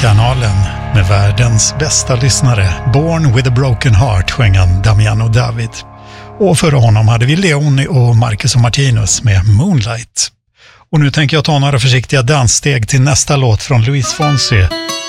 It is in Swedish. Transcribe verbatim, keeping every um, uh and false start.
kanalen med världens bästa lyssnare. Born with a broken heart sjöng han Damiano David. Och före honom hade vi Leoni och Marcus och Martinus med Moonlight. Och nu tänker jag ta några försiktiga danssteg till nästa låt från Luis Fonsi.